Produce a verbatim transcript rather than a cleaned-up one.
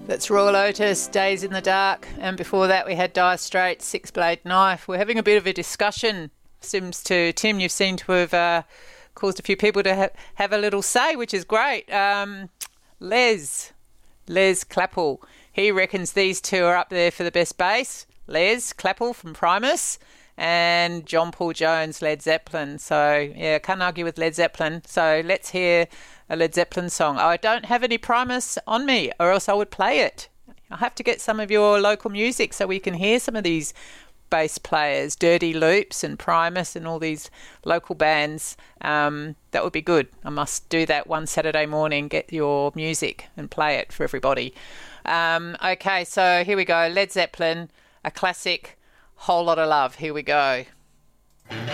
That's Royal Otis, Days in the Dark, and before that we had Dire Straits, Six Blade Knife. We're having a bit of a discussion. Seems to Tim, you've seemed to have uh, caused a few people to ha- have a little say, which is great. Um, Les, Les Clappell, he reckons these two are up there for the best bass. Les Clappell from Primus and John Paul Jones, Led Zeppelin. So, yeah, can't argue with Led Zeppelin. So let's hear a Led Zeppelin song. I don't have any Primus on me, or else I would play it. I have to get some of your local music so we can hear some of these bass players, Dirty Loops and Primus and all these local bands. Um, that would be good. I must do that one Saturday morning, get your music and play it for everybody. Um, okay, so here we go. Led Zeppelin, a classic, Whole Lot of Love. Here we go.